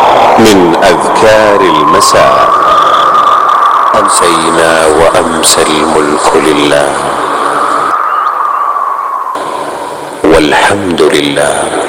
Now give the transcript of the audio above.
من أذكار المساء. أمسينا وأمسى الملك لله والحمد لله.